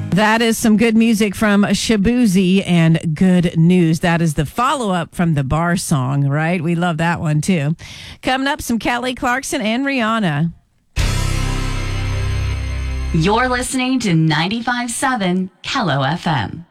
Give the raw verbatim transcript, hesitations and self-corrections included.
That is some good music from Shaboozey and Good News. That is the follow-up from the Bar song, right? We love that one, too. Coming up, some Kelly Clarkson and Rihanna. You're listening to ninety-five point seven Kello F M.